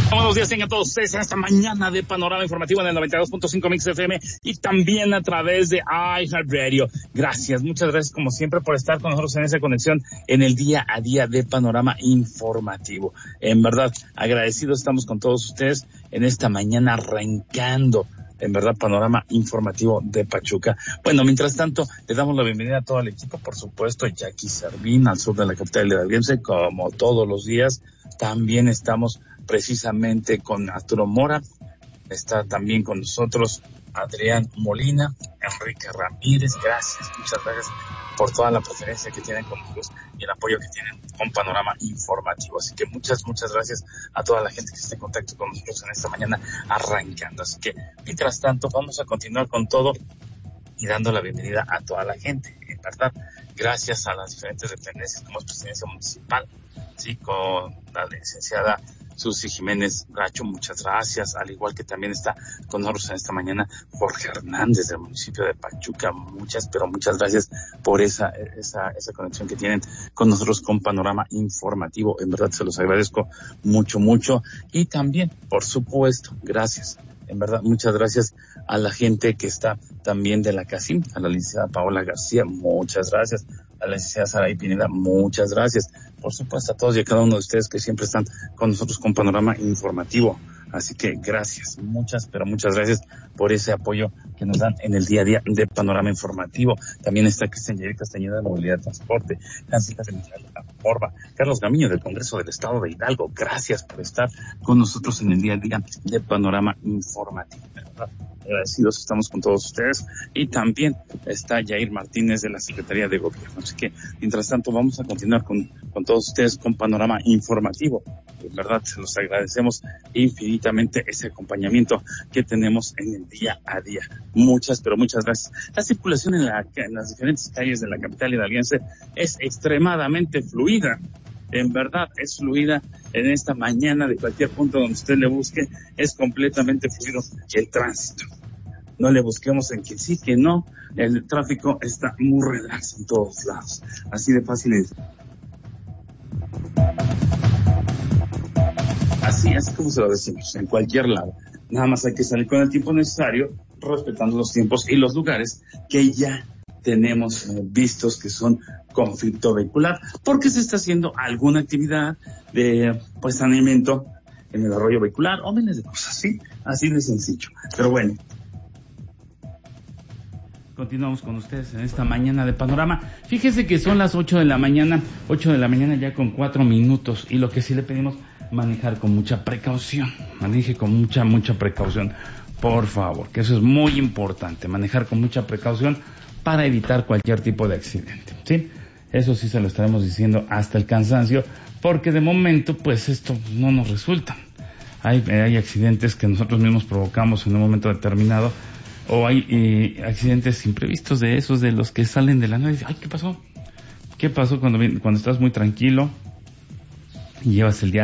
Buenos días tengan todos ustedes en esta mañana de Panorama Informativo en el 92.5 Mix FM y también a través de iHeartRadio. Gracias, muchas gracias como siempre por estar con nosotros en esa conexión en el día a día de Panorama Informativo. En verdad, agradecidos estamos con todos ustedes en esta mañana arrancando, en verdad, Panorama Informativo de Pachuca. Bueno, mientras tanto, le damos la bienvenida a todo el equipo, por supuesto, Jackie Servín, al sur de la capital hidalguense, como todos los días. También estamos precisamente con Arturo Mora, está también con nosotros Adrián Molina, Enrique Ramírez. Gracias, muchas gracias por toda la preferencia que tienen con nosotros y el apoyo que tienen con Panorama Informativo. Así que muchas gracias a toda la gente que está en contacto con nosotros en esta mañana arrancando. Así que, mientras tanto, vamos a continuar con todo y dando la bienvenida a toda la gente, en verdad, gracias a las diferentes dependencias, como es Presidencia Municipal, sí, con la licenciada Susi Jiménez Bracho, muchas gracias, al igual que también está con nosotros en esta mañana Jorge Hernández del municipio de Pachuca. Muchas gracias por esa conexión que tienen con nosotros con Panorama Informativo. En verdad se los agradezco mucho. Y también, por supuesto, gracias. En verdad, muchas gracias a la gente que está también de la CACIM, a la licenciada Paola García, muchas gracias. A la licenciada Saray Pineda, muchas gracias. Por supuesto, a todos y a cada uno de ustedes que siempre están con nosotros con Panorama Informativo. Así que gracias, muchas gracias por ese apoyo que nos dan en el día a día de Panorama Informativo. También está Cristian Yair Castañeda de Movilidad y Transporte, Canciller de la Forba, Carlos Gamiño del Congreso del Estado de Hidalgo. Gracias por estar con nosotros en el día a día de Panorama Informativo. Agradecidos estamos con todos ustedes. Y también está Yair Martínez de la Secretaría de Gobierno. Así que, mientras tanto, vamos a continuar con todos ustedes con Panorama Informativo. En verdad, se los agradecemos infinitamente ese acompañamiento que tenemos en el día a día. Muchas gracias. La circulación en las diferentes calles de la capital hidalguense es extremadamente fluida. En verdad, es fluida en esta mañana. De cualquier punto donde usted le busque, es completamente fluido el tránsito. No le busquemos en que sí, que no. El tráfico está muy relax en todos lados. Así de fácil es. Así es como se lo decimos, en cualquier lado. Nada más hay que salir con el tiempo necesario, respetando los tiempos y los lugares que ya tenemos vistos que son conflicto vehicular, porque se está haciendo alguna actividad de saneamiento en el arroyo vehicular o miles de cosas, ¿sí? Así de sencillo. Pero bueno, continuamos con ustedes en esta mañana de Panorama. Fíjese que son las 8 de la mañana ya con 4 minutos, y lo que sí le pedimos, manejar con mucha precaución. Maneje con mucha precaución, por favor, que eso es muy importante, manejar con mucha precaución para evitar cualquier tipo de accidente, ¿sí? Eso sí se lo estaremos diciendo hasta el cansancio, porque de momento, pues esto no nos resulta. Hay accidentes que nosotros mismos provocamos en un momento determinado, o hay accidentes imprevistos de esos, de los que salen de la nada y dicen, ay, ¿qué pasó? ¿Qué pasó cuando estás muy tranquilo y llevas el día